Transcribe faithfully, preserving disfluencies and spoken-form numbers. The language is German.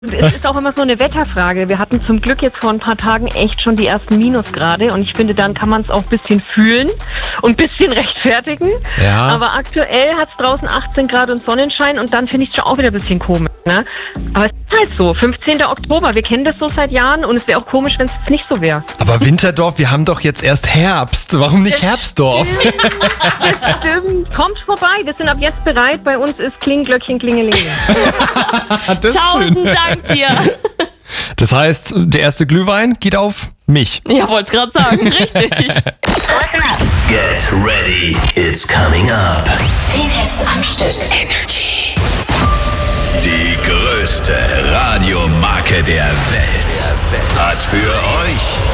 Es ist auch immer so eine Wetterfrage. Wir hatten zum Glück jetzt vor ein paar Tagen echt schon die ersten Minusgrade und ich finde, dann kann man es auch ein bisschen fühlen und ein bisschen rechtfertigen. Ja. Aber aktuell hat es draußen achtzehn Grad und Sonnenschein und dann finde ich es schon auch wieder ein bisschen komisch. Ne? Aber es ist halt so, fünfzehnten Oktober, wir kennen das so seit Jahren und es wäre auch komisch, wenn es jetzt nicht so wäre. Aber Winterdorf, wir haben doch jetzt erst Herbst. Warum nicht Herbstdorf? Das stimmt. Kommt vorbei, wir sind ab jetzt bereit. Bei uns ist Klingelglöckchen, Klingelingeling. Das ist Tausend schön. Dank dir. Das heißt, der erste Glühwein geht auf mich. Ja, wollte es gerade sagen. Richtig. Listen up. Get ready, it's coming up. zehn Hits am Stück. Energy. Die größte Radiomarke der Welt hat für euch